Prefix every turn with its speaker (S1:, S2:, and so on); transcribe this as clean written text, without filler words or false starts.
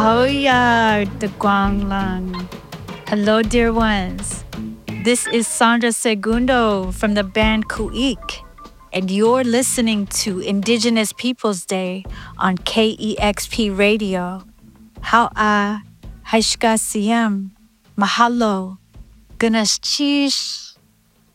S1: Ahoya, the Guanglang. Hello, dear ones. This is Sandra Segundo from the band Kuik, and you're listening to Indigenous Peoples Day on KEXP Radio. Haishka Siem, Mahalo, Ganesh Chish.